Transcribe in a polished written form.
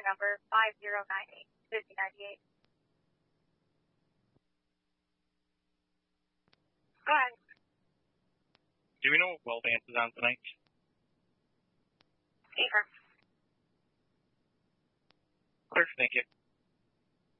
passenger number 5098, 5098. Go ahead. Do we know what well dance is on tonight? Safer. Clear, thank you.